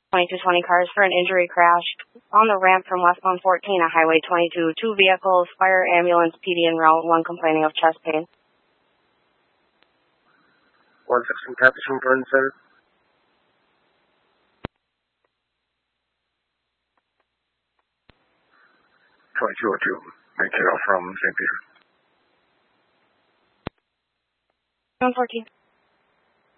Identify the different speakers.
Speaker 1: 2220 cars for an injury crash on the ramp from westbound 14 at Highway 22. 2 vehicles, fire, ambulance, PD en route, 1 complaining of chest pain.
Speaker 2: 116 Capuchin Burn Center. 2202, make it out from St. Peter.
Speaker 1: 114.